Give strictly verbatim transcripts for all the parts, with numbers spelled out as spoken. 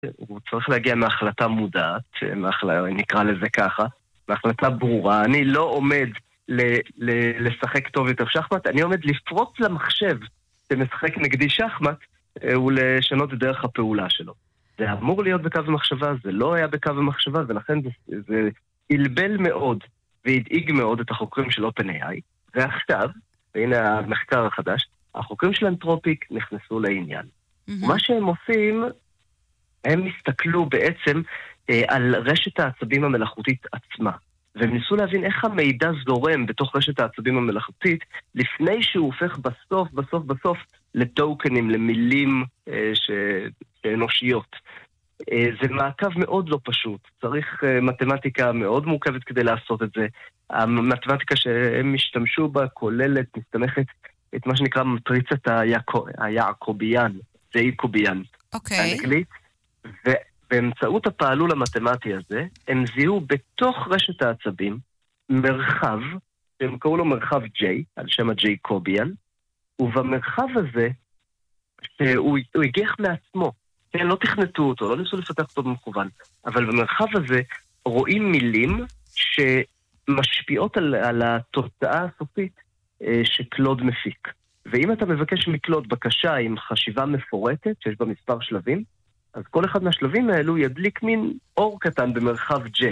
הוא צריך להגיע מהחלטה מודעת, מהחלטה, נקרא לזה ככה, מהחלטה ברורה. אני לא עומד ל- ל- לשחק טוב יותר שחמט, אני עומד לפרוץ למחשב שמשחק נגדי שחמט, ולשנות את דרך הפעולה שלו. זה אמור להיות בקו המחשבה, זה לא היה בקו המחשבה, ולכן זה, זה הלבל מאוד והדאיג מאוד את החוקרים של OpenAI, ועכשיו, והנה המחקר החדש, החוקרים של אנתרופיק נכנסו לעניין. Mm-hmm. ומה שהם עושים, הם הסתכלו בעצם אה, על רשת העצבים המלאכותית עצמה, והם ניסו להבין איך המידע זורם בתוך רשת העצבים המלאכותית, לפני שהוא הופך בסוף, בסוף, בסוף, לטוקנים, למילים אה, ש... אנושיות. אה, זה מעקב מאוד לא פשוט. צריך אה, מתמטיקה מאוד מורכבת כדי לעשות את זה. המתמטיקה שהם השתמשו בה כוללת, מסתמכת את מה שנקרא מטריצת היעקב... היעקוביאן, זה איקוביאן. אוקיי. באנגלית. ובאמצעות הפעלול המתמטי הזה, הם זיהו בתוך רשת העצבים מרחב, שהם קראו לו מרחב J, על שם הג'ייקוביאן, ובמרחב הזה, שהוא הוא הגיח מעצמו, כן, לא תכנתו אותו, לא ניסו לפתח אותו במכוון, אבל במרחב הזה רואים מילים שמשפיעות על, על התוצאה הסופית אה, שקלוד מפיק. ואם אתה מבקש מקלוד בקשה עם חשיבה מפורטת, שיש בה מספר שלבים, אז כל אחד מהשלבים האלו ידליק מין אור קטן במרחב J,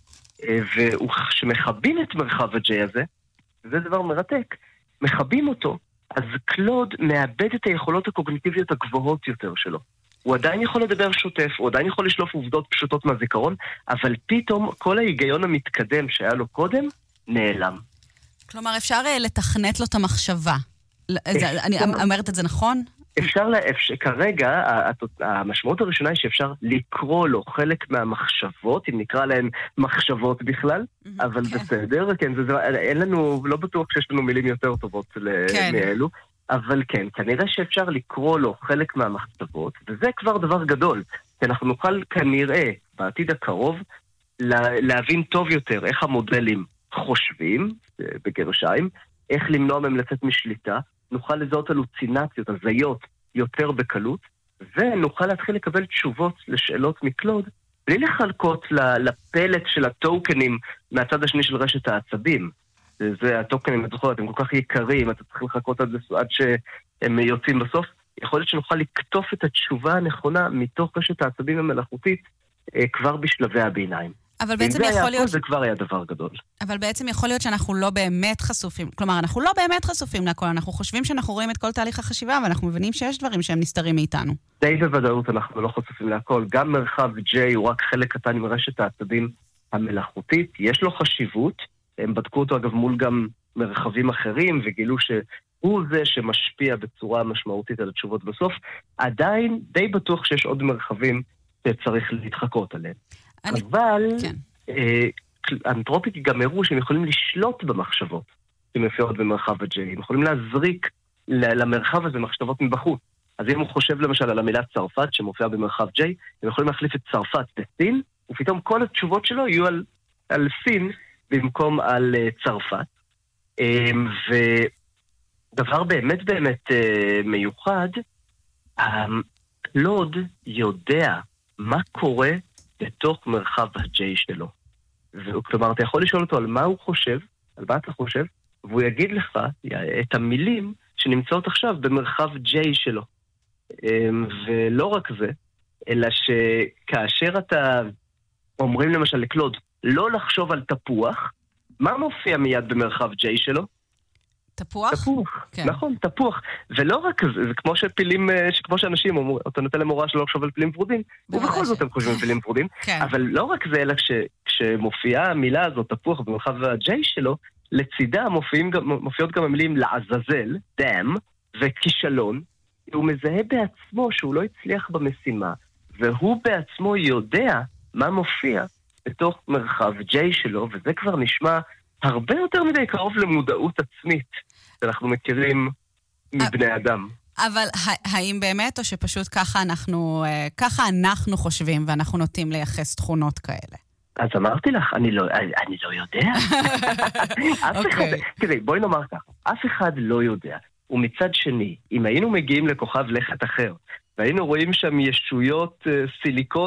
וכשמחבים את מרחב ה-J הזה, זה דבר מרתק, מחבים אותו, אז קלוד מאבד את היכולות הקוגניטיביות הגבוהות יותר שלו. הוא עדיין יכול לדבר שוטף, הוא עדיין יכול לשלוף עובדות פשוטות מהזיכרון, אבל פתאום כל ההיגיון המתקדם שהיה לו קודם, נעלם. כלומר, אפשר לתכנת לו את המחשבה. אני אומרת את זה נכון? אפשר, כרגע, המשמעות הראשונה היא שאפשר לקרוא לו חלק מהמחשבות, אם נקרא להן מחשבות בכלל, אבל בסדר, כן, אין לנו, לא בטוח שיש לנו מילים יותר טובות מאלו, אבל כן, כנראה שאפשר לקרוא לו חלק מהמחשבות, וזה כבר דבר גדול, כי אנחנו נוכל כנראה, בעתיד הקרוב, להבין טוב יותר איך המודלים חושבים, בגרשיים, איך למנוע מהם לצאת משליטה, נוכל לזהות הלוצינציות, הזיות, יותר בקלות, ונוכל להתחיל לקבל תשובות לשאלות מקלוד, בלי לחלקות לפלט של הטוקנים מהצד השני של רשת העצבים. זה הטוקנים, את זוכרת, הם כל כך יקרים, אתה צריך לחכות עד, עד שהם יוצאים בסוף. יכול להיות שנוכל לקטוף את התשובה הנכונה מתוך רשת העצבים המלאכותית כבר בשלבי הביניים. אבל בעצם יכול להיות... זה כבר היה דבר גדול. אבל בעצם יכול להיות שאנחנו לא באמת חשופים. כלומר, אנחנו לא באמת חשופים להכל. אנחנו חושבים שאנחנו רואים את כל תהליך החשיבה, ואנחנו מבינים שיש דברים שהם נסתרים מאיתנו. די בוודאות אנחנו לא חשופים להכל. גם מרחב J הוא רק חלק קטן מרשת העצבים המלאכותית. יש לו חשיבות. הם בדקו אותו אגב מול גם מרחבים אחרים, וגילו שהוא זה שמשפיע בצורה משמעותית על התשובות בסוף. עדיין די בטוח שיש עוד מרחבים שצריך להתחקות עליהם. אני... אבל כן. אה, אנתרופיק גם הראו שהם יכולים לשלוט במחשבות שמופיעות במרחב ה-J. הם יכולים להזריק למרחב הזה מחשבות מבחוץ. אז אם הוא חושב למשל על המילה צרפת שמופיעה במרחב J, הם יכולים להחליף את צרפת בסין, ופתאום כל התשובות שלו יהיו על, על סין במקום על uh, צרפת. Um, ודבר באמת באמת uh, מיוחד, קלוד um, יודע מה קורה בתוך מרחב ה-J שלו. כלומר, אתה יכול לשאול אותו על מה הוא חושב, על מה אתה חושב, והוא יגיד לך את המילים שנמצאות עכשיו במרחב J שלו. ולא רק זה, אלא שכאשר אתה אומרים למשל לקלוד, לא לחשוב על תפוח, מה מופיע מיד במרחב J שלו? תפוח? תפוח, כן. נכון, תפוח. ולא רק זה, זה כמו שפילים, כמו שאנשים אומרים, אתה נותן להם הוראה שלא לחשוב על פילים ורודים, ובכל זאת הם חושבים על פילים ורודים, כן. אבל לא רק זה, אלא כשמופיעה המילה הזאת, תפוח, במרחב ה-J שלו, לצידה מופיעים, מופיעות גם המילים לעזאזל, דם, וכישלון, הוא מזהה בעצמו שהוא לא הצליח במשימה, והוא בעצמו יודע מה מופיע בתוך מרחב J שלו, וזה כבר נשמע הרבה יותר מדי קרוב למודעות עצמית, שאנחנו מכירים מבני אדם. אבל האם באמת, או שפשוט ככה אנחנו, ככה אנחנו חושבים, ואנחנו נוטים לייחס תכונות כאלה? אז אמרתי לך, אני לא, אני לא יודע. אף אחד, תראי, בואי נאמר ככה, אף אחד לא יודע. ומצד שני, אם היינו מגיעים לכוכב לכת אחר, והיינו רואים שם ישויות סיליקון,